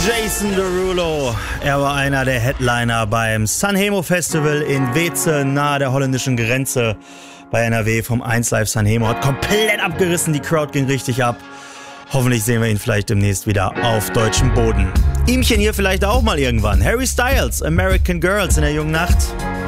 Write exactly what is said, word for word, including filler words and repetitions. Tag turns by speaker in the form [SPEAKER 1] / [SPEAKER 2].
[SPEAKER 1] Jason Derulo, er war einer der Headliner beim Sanremo Festival in Weeze nahe der holländischen Grenze bei N R W vom eins Live Sanremo. Hat komplett abgerissen, die Crowd ging richtig ab. Hoffentlich sehen wir ihn vielleicht demnächst wieder auf deutschem Boden. Ihmchen hier vielleicht auch mal irgendwann. Harry Styles, American Girls in der jungen Nacht.